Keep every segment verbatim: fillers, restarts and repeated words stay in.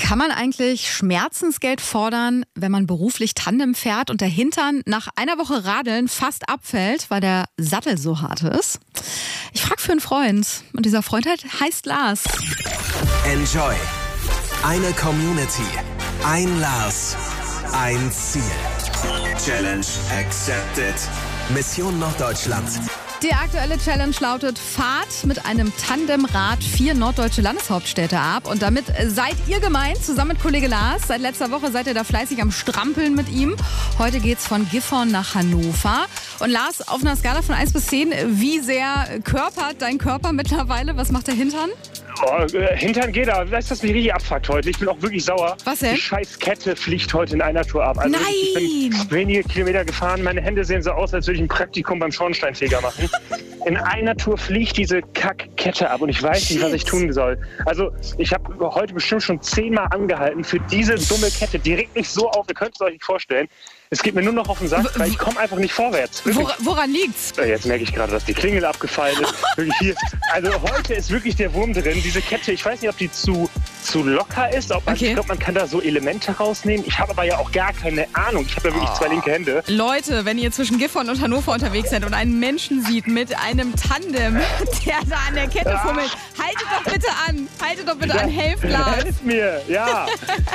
Kann man eigentlich Schmerzensgeld fordern, wenn man beruflich Tandem fährt und der Hintern nach einer Woche Radeln fast abfällt, weil der Sattel so hart ist? Ich frage für einen Freund und dieser Freund heißt Lars. Enjoy. Eine Community. Ein Lars. Ein Ziel. Challenge accepted. Mission Norddeutschland. Die aktuelle Challenge lautet: Fahrt mit einem Tandemrad vier norddeutsche Landeshauptstädte ab. Und damit seid ihr gemeint, zusammen mit Kollege Lars. Seit letzter Woche seid ihr da fleißig am Strampeln mit ihm. Heute geht's von Gifhorn nach Hannover. Und Lars, auf einer Skala von eins bis zehn, wie sehr körpert dein Körper mittlerweile? Was macht der Hintern? Oh, äh, Hintern geht aber. Weißt du, was mich richtig abfuckt heute? Ich bin auch wirklich sauer. Was denn? Die scheiß Kette fliegt heute in einer Tour ab. Also Nein! Ich bin wenige Kilometer gefahren. Meine Hände sehen so aus, als würde ich ein Praktikum beim Schornsteinfeger machen. In einer Tour fliegt diese Kackkette ab und ich weiß nicht, was ich tun soll. Also ich habe heute bestimmt schon zehnmal angehalten für diese dumme Kette. Die regt mich so auf, ihr könnt es euch nicht vorstellen. Es geht mir nur noch auf den Sack, weil ich komme einfach nicht vorwärts. Wor woran liegt's? Jetzt merke ich gerade, dass die Klingel abgefallen ist. Wirklich hier. Also heute ist wirklich der Wurm drin. Diese Kette, ich weiß nicht, ob die zu, zu locker ist. Ob man, Okay. Ich glaube, man kann da so Elemente rausnehmen. Ich habe aber ja auch gar keine Ahnung. Ich habe ja wirklich zwei linke Hände. Leute, wenn ihr zwischen Gifhorn und Hannover unterwegs seid und einen Menschen sieht mit einem Tandem, der da an der Kette fummelt, haltet doch bitte an. Haltet doch bitte an. Helft Lars. Helft mir, ja.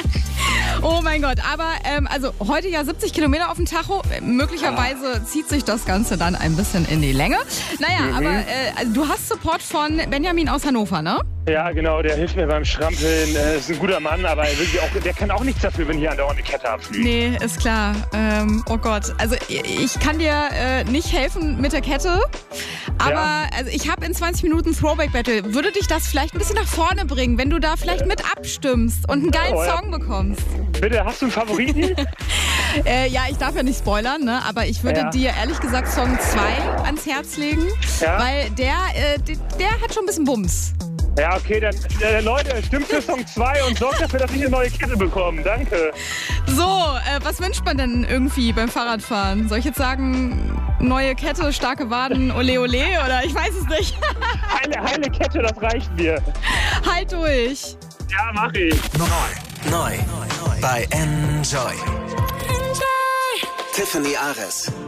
Oh mein Gott, aber ähm, also heute ja siebzig Kilometer auf dem Tacho. Möglicherweise zieht sich das Ganze dann ein bisschen in die Länge. Naja, Mhm. aber äh, also du hast Support von Benjamin aus Hannover, ne? Ja, genau, der hilft mir beim Strampeln. Er ist ein guter Mann, aber wirklich auch, der kann auch nichts dafür, wenn hier andauernd eine Kette abfliegt. Nee, ist klar. Ähm, oh Gott, also ich kann dir äh, nicht helfen mit der Kette, aber Ja. also ich habe in zwanzig Minuten Throwback Battle. Würde dich das vielleicht ein bisschen nach vorne bringen, wenn du da vielleicht mit abstimmst und einen geilen Oh, ja. Song bekommst? Bitte, hast du einen Favoriten? Äh, ja, ich darf ja nicht spoilern, ne? Aber ich würde Ja. dir ehrlich gesagt Song zwei ans Herz legen, Ja. weil der, äh, der, der hat schon ein bisschen Bums. Ja, okay, dann äh, Leute, stimmt für Song zwei und sorgt dafür, dass ich eine neue Kette bekomme. Danke. So, äh, was wünscht man denn irgendwie beim Fahrradfahren? Soll ich jetzt sagen, neue Kette, starke Waden, ole ole oder ich weiß es nicht. Heile, heile Kette, das reicht mir. Halt durch. Ja, mach ich. Neu. Neu. Bei Enjoy. Tiffany Ares.